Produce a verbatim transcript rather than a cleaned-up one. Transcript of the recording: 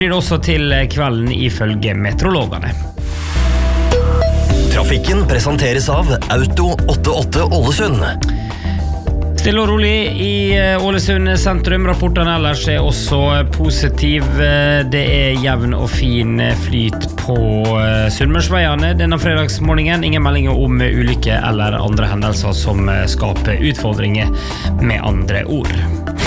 blir det også til kvelden ifølge meteorologene. Trafikken presenteres av Auto åttiåtte Ålesund. Stille og rolig i Ålesund sentrum. Rapportene ellers er også positiv. Det er jevn og fin flyt på Sunnmørsveiene denne fredagsmorgenen. Ingen meldinger om ulykke eller andre hendelser som skaper utfordringer med andre ord.